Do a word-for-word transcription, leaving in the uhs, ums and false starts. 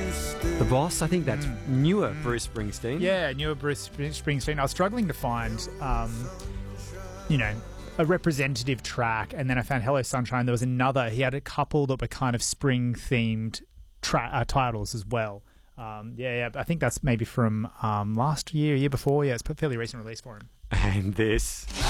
The Boss, I think that's mm. newer mm. Bruce Springsteen. Yeah, newer Bruce Springsteen. I was struggling to find, um, you know, a representative track, and then I found Hello Sunshine. There was another. He had a couple that were kind of spring-themed tra- uh, titles as well. Um, yeah, yeah, I think that's maybe from um, last year, year before. Yeah, it's a fairly recent release for him. And this...